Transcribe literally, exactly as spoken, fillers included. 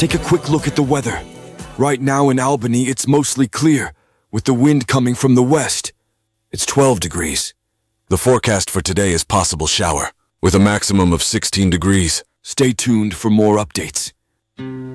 Take a quick look at the weather. Right now in Albany, it's mostly clear, with the wind coming from the west. It's twelve degrees. The forecast for today is possible shower, with a maximum of sixteen degrees. Stay tuned for more updates.